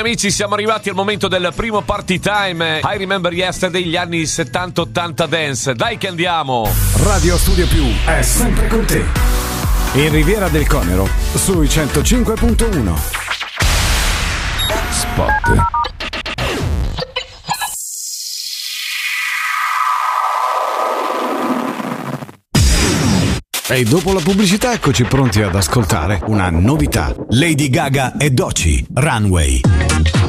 amici, siamo arrivati al momento del primo party time. I Remember Yesterday, gli anni 70-80 dance. Dai che andiamo! Radio Studio Più è sempre con te. In Riviera del Conero, sui 105.1. Spot. E dopo la pubblicità eccoci pronti ad ascoltare una novità. Lady Gaga e Doechii, Runway.